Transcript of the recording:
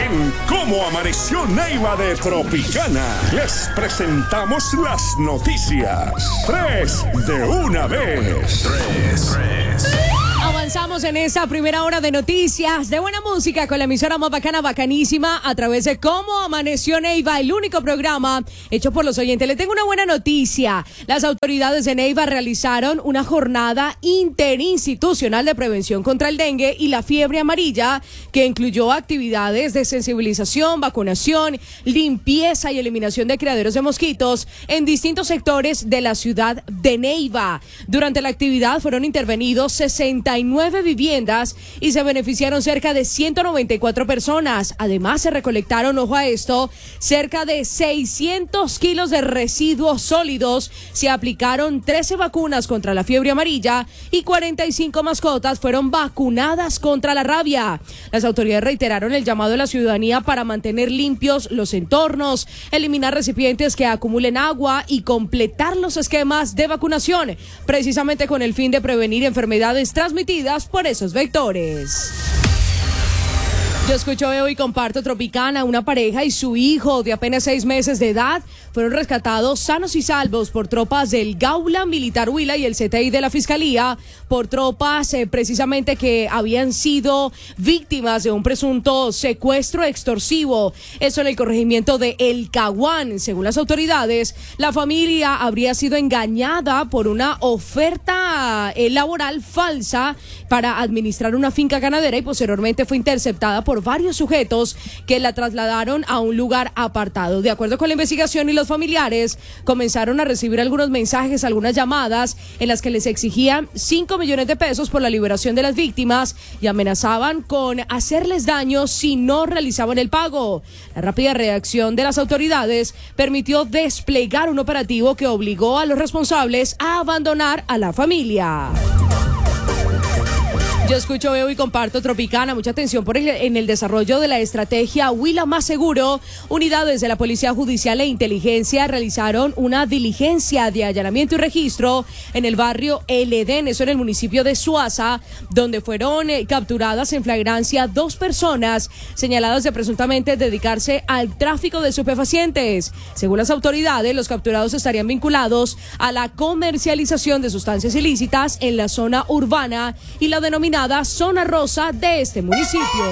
En Cómo Amaneció Neiva de Tropicana, les presentamos las noticias. 3 de una vez. Avanzamos en esta primera hora de noticias, de buena música, con la emisora más bacana, bacanísima, a través de Cómo Amaneció Neiva, el único programa hecho por los oyentes. Le tengo una buena noticia. Las autoridades de Neiva realizaron una jornada interinstitucional de prevención contra el dengue y la fiebre amarilla, que incluyó actividades de sensibilización, vacunación, limpieza y eliminación de criaderos de mosquitos en distintos sectores de la ciudad de Neiva. Durante la actividad fueron intervenidos 69 viviendas y se beneficiaron cerca de 194 personas. Además, se recolectaron, ojo a esto, cerca de 600 kilos de residuos sólidos. Se aplicaron 13 vacunas contra la fiebre amarilla y 45 mascotas fueron vacunadas contra la rabia. Las autoridades reiteraron el llamado de la ciudadanía para mantener limpios los entornos, eliminar recipientes que acumulen agua y completar los esquemas de vacunación, precisamente con el fin de prevenir enfermedades transmitidas por esos vectores. Yo escucho, veo y comparto Tropicana. Una pareja y su hijo de apenas 6 meses de edad fueron rescatados sanos y salvos por tropas del Gaula Militar Huila y el CTI de la Fiscalía, por tropas precisamente que habían sido víctimas de un presunto secuestro extorsivo. Eso en el corregimiento de El Caguán. Según las autoridades, la familia habría sido engañada por una oferta laboral falsa para administrar una finca ganadera y posteriormente fue interceptada por varios sujetos que la trasladaron a un lugar apartado. De acuerdo con la investigación, y los familiares comenzaron a recibir algunos mensajes, algunas llamadas en las que les exigían 5 millones de pesos por la liberación de las víctimas y amenazaban con hacerles daño si no realizaban el pago. La rápida reacción de las autoridades permitió desplegar un operativo que obligó a los responsables a abandonar a la familia. Yo escucho, veo y comparto Tropicana. Mucha atención en el desarrollo de la estrategia Huila Más Seguro. Unidades de la Policía Judicial e Inteligencia realizaron una diligencia de allanamiento y registro en el barrio El Edén, eso en el municipio de Suaza, donde fueron capturadas en flagrancia 2 personas señaladas de presuntamente dedicarse al tráfico de estupefacientes. Según las autoridades, los capturados estarían vinculados a la comercialización de sustancias ilícitas en la zona urbana y la denominada Zona Rosa de este municipio.